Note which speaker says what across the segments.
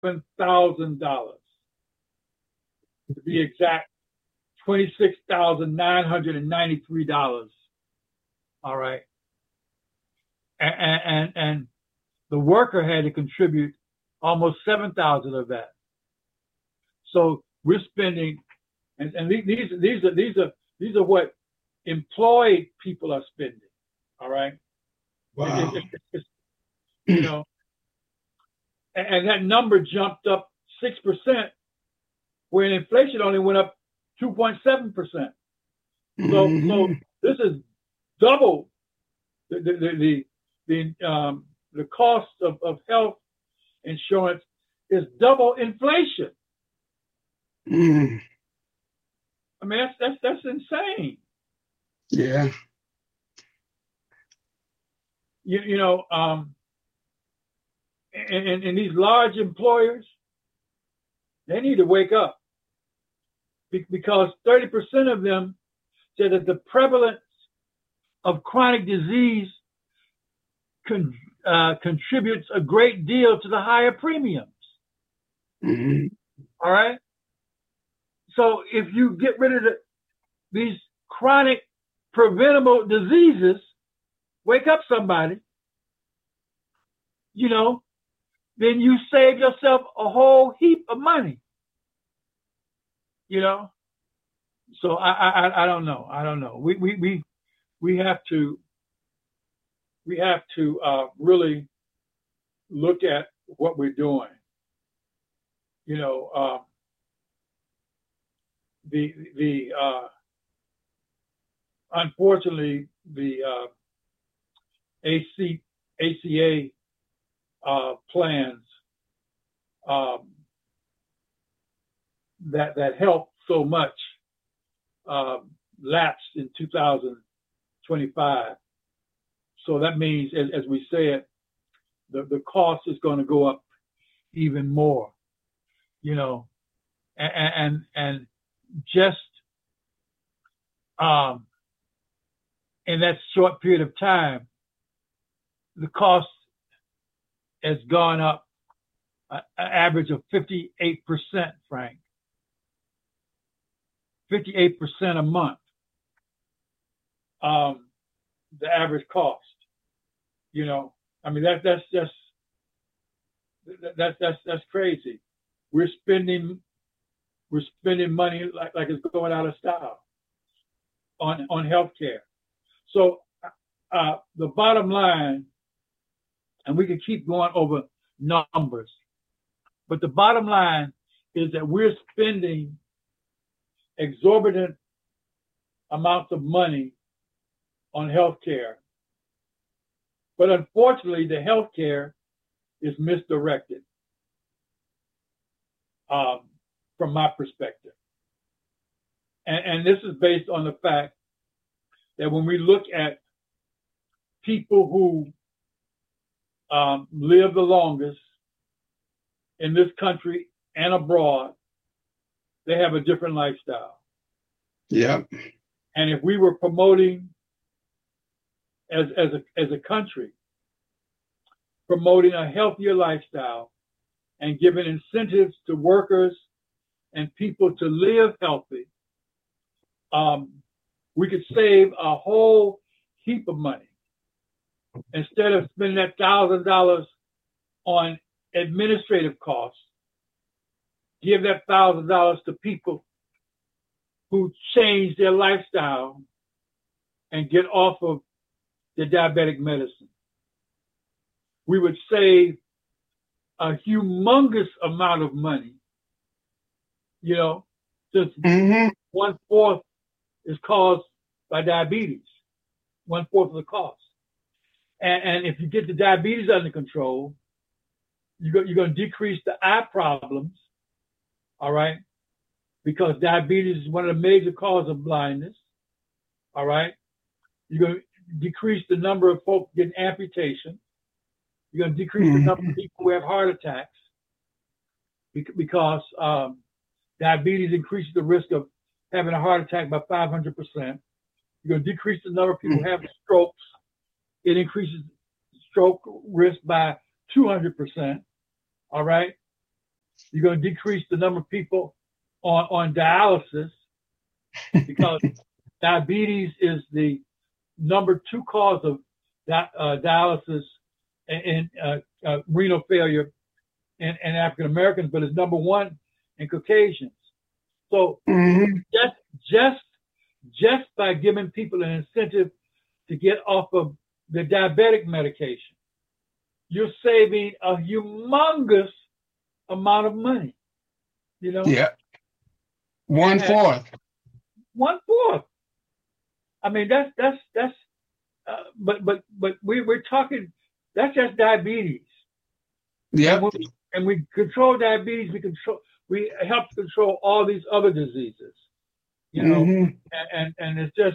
Speaker 1: $27,000 to be exact, $26,993. All right, and the worker had to contribute almost 7,000 of that. So we're spending, and these are what employed people are spending. All right,
Speaker 2: Wow.
Speaker 1: you know, and that number jumped up 6%, where inflation only went up 2.7%. So this is double the cost of health insurance is double inflation. I mean, that's insane.
Speaker 2: Yeah.
Speaker 1: You know, and these large employers, they need to wake up, because 30% of them said that the prevalence of chronic disease contributes a great deal to the higher premiums. All right. So if you get rid of these chronic preventable diseases, wake up somebody, you know, then you save yourself a whole heap of money. You know, so I don't know. I don't know. We have to really look at what we're doing. You know, unfortunately the ACA plans that helped so much lapsed in 2025. So that means, as we said, the cost is going to go up even more. You know, and just in that short period of time, the cost has gone up an average of 58%, Frank. 58% a month. The average cost. You know, I mean that's crazy. We're spending money like it's going out of style on healthcare. So the bottom line, and we can keep going over numbers, but the bottom line is that we're spending exorbitant amounts of money on healthcare. But unfortunately, the healthcare is misdirected from my perspective. And this is based on the fact that when we look at people who live the longest in this country and abroad, they have a different lifestyle.
Speaker 2: Yeah.
Speaker 1: And if we were promoting, as a country, promoting a healthier lifestyle and giving incentives to workers and people to live healthy, we could save a whole heap of money. Instead of spending that $1,000 on administrative costs, give that $1,000 to people who change their lifestyle and get off of the diabetic medicine. We would save a humongous amount of money. You know, just 1/4 is caused by diabetes. 1/4 of the cost. And if you get the diabetes under control, you're going to decrease the eye problems. All right. Because diabetes is one of the major causes of blindness. All right. You're going to decrease the number of folks getting amputation. You're going to decrease the number of people who have heart attacks, because diabetes increases the risk of having a heart attack by 500%. You're going to decrease the number of people who have strokes. It increases stroke risk by 200%. All right. You're going to decrease the number of people on dialysis because diabetes is the number 2 cause of dialysis and renal failure in African Americans, but it's number 1 in Caucasians. So just by giving people an incentive to get off of the diabetic medication, you're saving a humongous amount of money. You know?
Speaker 2: Yeah. 1/4.
Speaker 1: 1/4. I mean, that's but we're talking. That's just diabetes.
Speaker 2: Yeah.
Speaker 1: And we control diabetes. We help control all these other diseases. You know, and it's just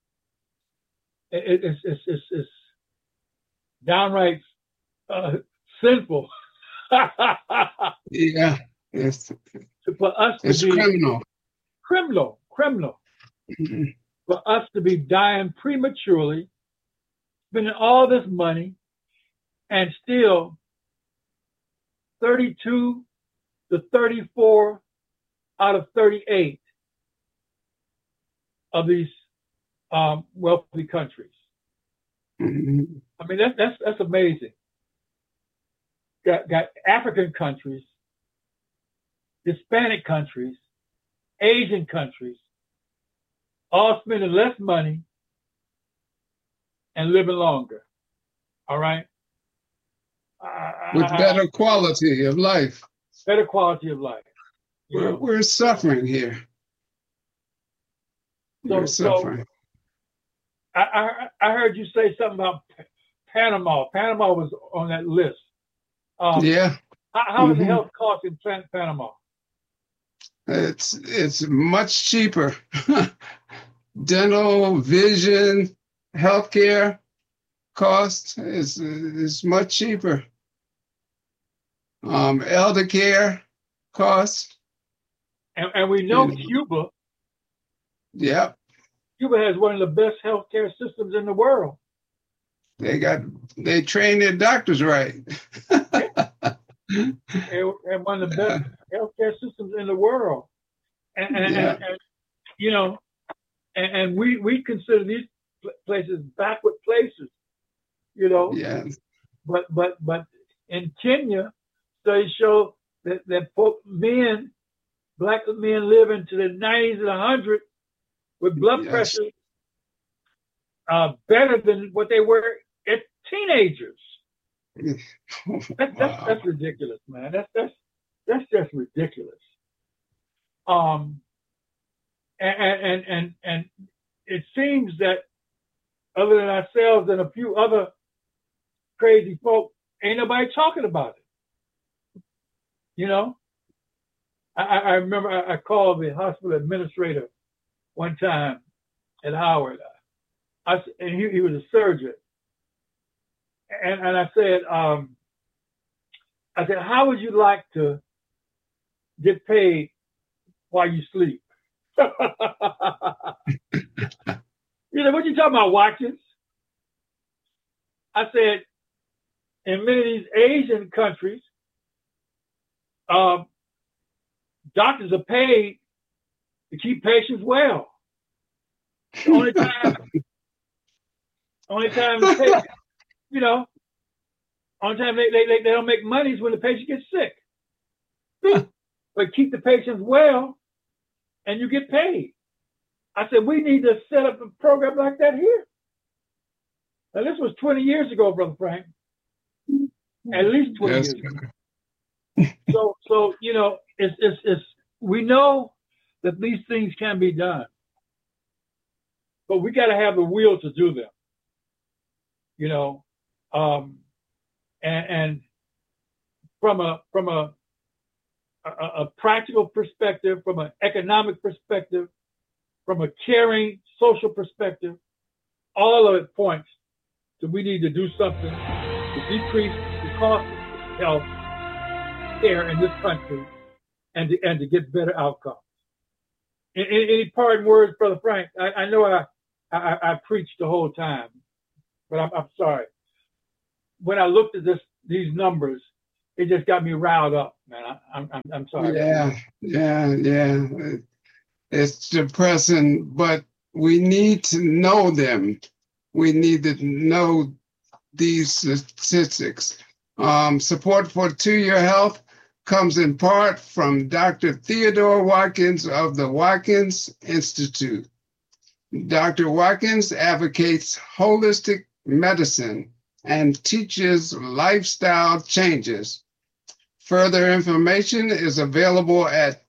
Speaker 1: it's downright sinful.
Speaker 2: Yeah. It's
Speaker 1: for us to be
Speaker 2: criminal.
Speaker 1: For us to be dying prematurely, spending all this money, and still 32 to 34 out of 38 of these wealthy countries. I mean, that's amazing. Got African countries, Hispanic countries, Asian countries, all spending less money and living longer. All right?
Speaker 2: With better quality of life.
Speaker 1: Better quality of life.
Speaker 2: We're suffering here. We're suffering.
Speaker 1: I heard you say something about Panama. Panama was on that list.
Speaker 2: Yeah.
Speaker 1: How is the health cost in Panama?
Speaker 2: It's much cheaper. Dental, vision, healthcare cost is much cheaper. Elder care cost.
Speaker 1: And we know Cuba.
Speaker 2: Yeah.
Speaker 1: Cuba has one of the best healthcare systems in the world.
Speaker 2: They train their doctors right.
Speaker 1: And one of the best healthcare systems in the world. And you know, and we consider these places backward places, you know.
Speaker 2: Yes.
Speaker 1: But in Kenya, studies show that black men live into the 90s and 100 with blood pressure better than what they were as teenagers. That's ridiculous, man. That's just ridiculous. And it seems that other than ourselves and a few other crazy folk, ain't nobody talking about it. You know, I remember I called the hospital administrator one time at Howard, and he was a surgeon, and I said, how would you like to get paid while you sleep? You know, what you talking about, watches? I said, in many of these Asian countries, doctors are paid to keep patients well. The only time the patient, you know, only time they don't make money is when the patient gets sick. But keep the patients well, and you get paid. I said, we need to set up a program like that here. Now, this was 20 years ago, Brother Frank. At least 20 years ago. So you know, it's we know that these things can be done, but we got to have the will to do them. You know, and from a practical perspective, from an economic perspective, from a caring social perspective, all of it points to we need to do something to decrease the cost of health care in this country and to get better outcomes. Any parting words, Brother Frank? I know I preached the whole time, but I'm sorry. When I looked at these numbers, it just got me riled up, man. I'm sorry.
Speaker 2: Yeah. It's depressing, but we need to know them. We need to know these statistics. Support for 2-Year Health comes in part from Dr. Theodore Watkins of the Watkins Institute. Dr. Watkins advocates holistic medicine and teaches lifestyle changes. Further information is available at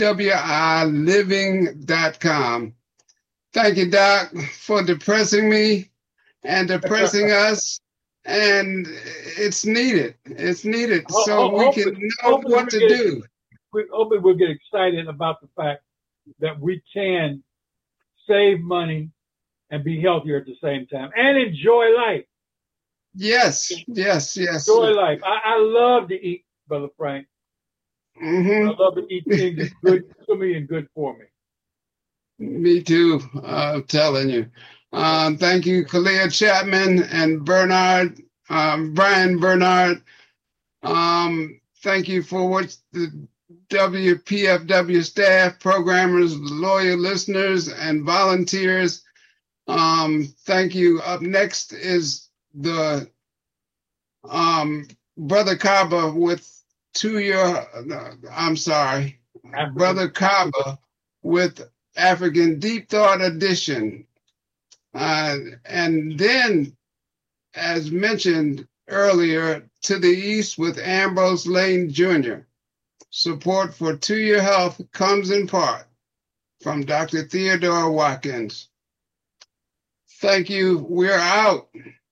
Speaker 2: twiliving.com. Thank you, Doc, for depressing me and depressing us. And it's needed. It's needed so we can know what to do.
Speaker 1: Hopefully we'll get excited about the fact that we can save money and be healthier at the same time and enjoy life.
Speaker 2: Yes.
Speaker 1: Enjoy life. I love to eat, Brother Frank.
Speaker 2: Mm-hmm.
Speaker 1: I love to eat things that's good to me and good for me.
Speaker 2: Me too, I'm telling you. Thank you, Kalia Chapman and Brian Bernard. Thank you for what the WPFW staff, programmers, loyal listeners, and volunteers. Thank you. Up next is the Brother Kaba with Brother Kaba with African Deep Thought Edition. And then, as mentioned earlier, To the East with Ambrose Lane Jr. Support for 2-Year Health comes in part from Dr. Theodore Watkins. Thank you. We're out.